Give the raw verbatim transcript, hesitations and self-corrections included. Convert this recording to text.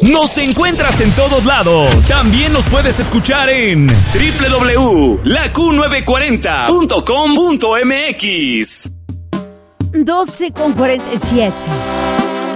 Nos encuentras en todos lados. También nos puedes escuchar en doble u doble u doble u punto la q novecientos cuarenta punto com punto m x. doce con cuarenta y siete.